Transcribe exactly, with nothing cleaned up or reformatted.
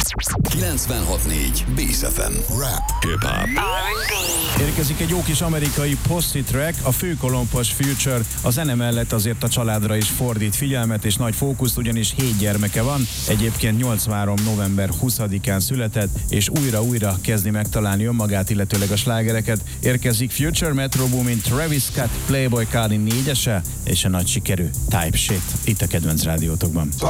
kilencvenhat négy Bész ef em. Rap, hip-hop. Érkezik egy jó kis amerikai poszi track, a főkolompos Future. A zene mellett azért a családra is fordít figyelmet és nagy fókuszt, ugyanis hét gyermeke van. Egyébként nyolcvanhárom november huszadikán született, és újra-újra kezdi megtalálni önmagát, illetőleg a slágereket. Érkezik Future, Metro Boomin, Travis Scott, Playboy Cardi négyese és a nagy sikerű Type Shit. Itt a kedvenc rádiótokban.